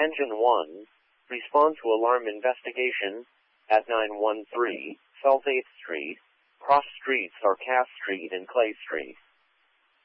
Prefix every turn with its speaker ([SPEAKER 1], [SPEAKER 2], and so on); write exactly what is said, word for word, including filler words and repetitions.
[SPEAKER 1] Engine one, respond to alarm investigation at nine one three South eighth Street, cross streets are Cass Street and Clay Street.